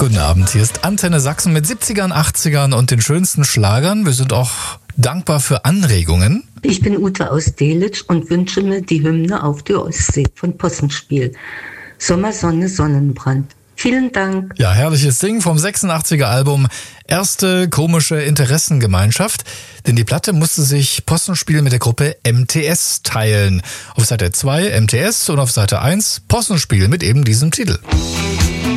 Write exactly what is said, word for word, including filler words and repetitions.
Guten Abend, hier ist Antenne Sachsen mit siebzigern, achtzigern und den schönsten Schlagern. Wir sind auch dankbar für Anregungen. Ich bin Ute aus Delitzsch und wünsche mir die Hymne auf die Ostsee von Possenspiel. Sommersonne, Sonnenbrand. Vielen Dank. Ja, herrliches Ding vom sechsundachtziger Album Erste komische Interessengemeinschaft. Denn die Platte musste sich Possenspiel mit der Gruppe M T S teilen. Auf Seite zwei M T S und auf Seite eins Possenspiel mit eben diesem Titel.